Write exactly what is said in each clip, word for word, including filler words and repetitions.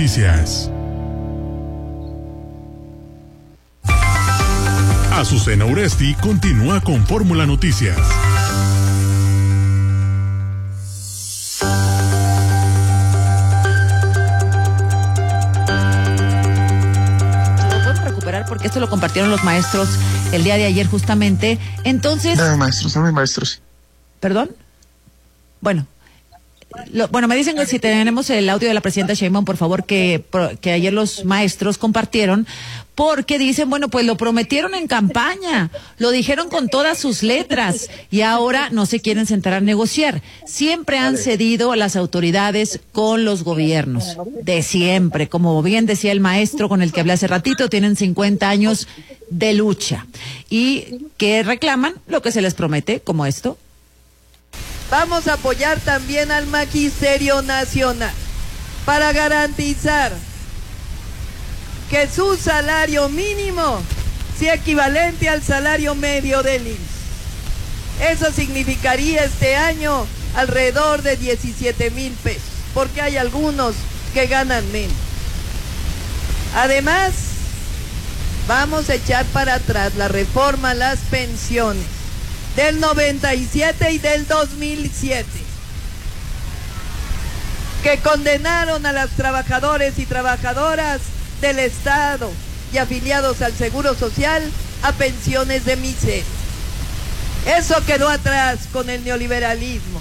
Noticias. Azucena Uresti continúa con Fórmula Noticias. Porque esto lo compartieron los maestros el día de ayer justamente. Entonces... Dame maestros, dame maestros. ¿Perdón? Bueno, lo, bueno, me dicen que si tenemos el audio de la presidenta Sheinbaum, por favor, que, que ayer los maestros compartieron, porque dicen, bueno, pues lo prometieron en campaña, lo dijeron con todas sus letras y ahora no se quieren sentar a negociar. Siempre han cedido a las autoridades con los gobiernos, de siempre. Como bien decía el maestro con el que hablé hace ratito, tienen cincuenta años de lucha y que reclaman lo que se les promete, como esto. Vamos a apoyar también al Magisterio Nacional para garantizar que su salario mínimo sea equivalente al salario medio del I M S S. Eso significaría este año alrededor de diecisiete mil pesos, porque hay algunos que ganan menos. Además, vamos a echar para atrás la reforma a las pensiones del noventa y siete y del dos mil siete, que condenaron a los trabajadores y trabajadoras del Estado y afiliados al Seguro Social a pensiones de miseria. Eso quedó atrás con el neoliberalismo.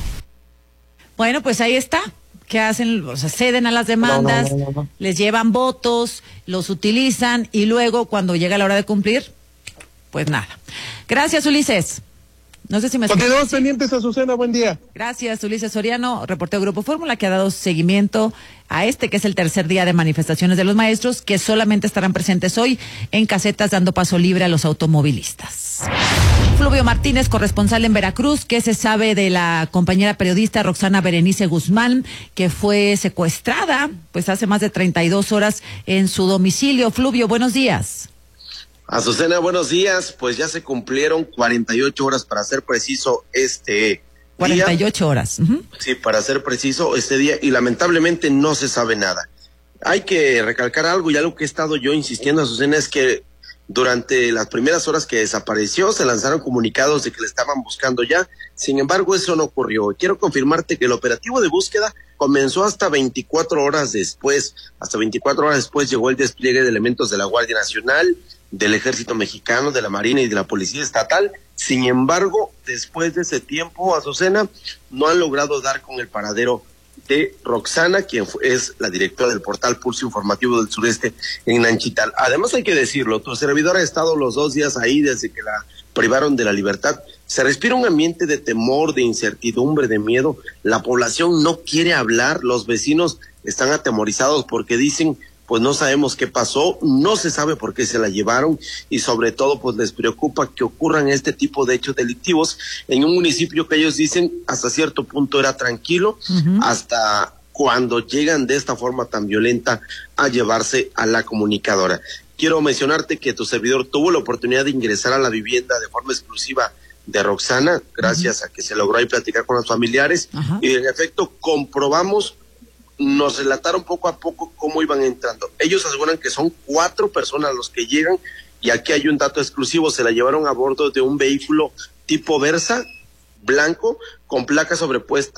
Bueno, pues ahí está. ¿Qué hacen? O sea, ceden a las demandas, no, no, no, no. les llevan votos, los utilizan y luego cuando llega la hora de cumplir, pues nada. Gracias, Ulises. No sé si me... Continuamos pendientes, Azucena, buen día. Gracias, Ulises Soriano, reportero Grupo Fórmula, que ha dado seguimiento a este, que es el tercer día de manifestaciones de los maestros, que solamente estarán presentes hoy en casetas dando paso libre a los automovilistas. Fluvio Martínez, corresponsal en Veracruz, ¿qué se sabe de la compañera periodista Roxana Berenice Guzmán, que fue secuestrada pues hace más de treinta y dos horas en su domicilio? Fluvio, buenos días. Azucena, buenos días. Pues ya se cumplieron cuarenta y ocho horas, para ser preciso, este cuarenta y ocho horas. Uh-huh. Sí, para ser preciso, este día, y lamentablemente no se sabe nada. Hay que recalcar algo, y algo que he estado yo insistiendo, Azucena, es que durante las primeras horas que desapareció se lanzaron comunicados de que le estaban buscando ya. Sin embargo, eso no ocurrió. Quiero confirmarte que el operativo de búsqueda comenzó hasta veinticuatro horas después. Hasta veinticuatro horas después llegó el despliegue de elementos de la Guardia Nacional, del Ejército Mexicano, de la Marina y de la Policía Estatal. Sin embargo, después de ese tiempo, Azucena, no han logrado dar con el paradero de Roxana, quien fue, es la directora del portal Pulso Informativo del Sureste en Nanchital. Además, hay que decirlo, tu servidor ha estado los dos días ahí desde que la privaron de la libertad. Se respira un ambiente de temor, de incertidumbre, de miedo. La población no quiere hablar, los vecinos están atemorizados porque dicen, pues no sabemos qué pasó, no se sabe por qué se la llevaron y sobre todo pues les preocupa que ocurran este tipo de hechos delictivos en un municipio que ellos dicen hasta cierto punto era tranquilo, uh-huh. hasta cuando llegan de esta forma tan violenta a llevarse a la comunicadora. Quiero mencionarte que tu servidor tuvo la oportunidad de ingresar a la vivienda de forma exclusiva de Roxana, gracias uh-huh. a que se logró ahí platicar con los familiares, uh-huh. y en efecto comprobamos, nos relataron poco a poco cómo iban entrando. Ellos aseguran que son cuatro personas los que llegan, y aquí hay un dato exclusivo, se la llevaron a bordo de un vehículo tipo Versa, blanco, con placa sobrepuesta